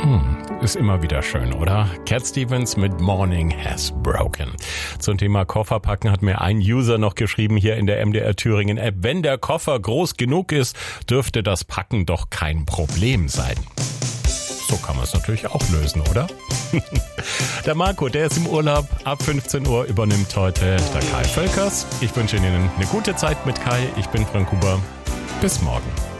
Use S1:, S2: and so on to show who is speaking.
S1: Ist immer wieder schön, oder? Cat Stevens mit Morning Has Broken. Zum Thema Kofferpacken hat mir ein User noch geschrieben hier in der MDR Thüringen App. Wenn der Koffer groß genug ist, dürfte das Packen doch kein Problem sein. So kann man es natürlich auch lösen, oder? Der Marco, der ist im Urlaub. Ab 15 Uhr übernimmt heute der Kai Völkers. Ich wünsche Ihnen eine gute Zeit mit Kai. Ich bin Frank Huber. Bis morgen.